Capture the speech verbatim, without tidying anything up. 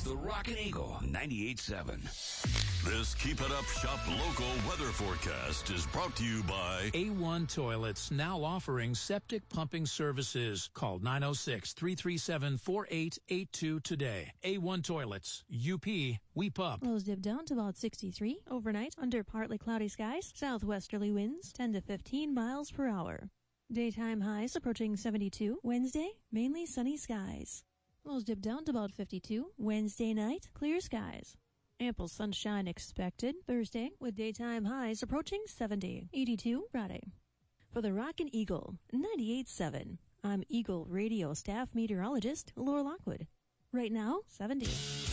The Rockin' Eagle ninety-eight seven. This Keep It Up Shop local weather forecast is brought to you by A one Toilets, now offering septic pumping services. Call nine oh six, three three seven, four eight eight two today. A one Toilets. U P, we pup. Lows dip down to about sixty-three. Overnight, under partly cloudy skies. Southwesterly winds, ten to fifteen miles per hour. Daytime highs approaching seventy-two. Wednesday, mainly sunny skies. Lows dip down to about fifty-two. Wednesday night, clear skies. Ample sunshine expected Thursday with daytime highs approaching seventy. eighty-two Friday. For the Rockin' Eagle ninety-eight seven, I'm Eagle Radio staff meteorologist Laura Lockwood. Right now, seventy.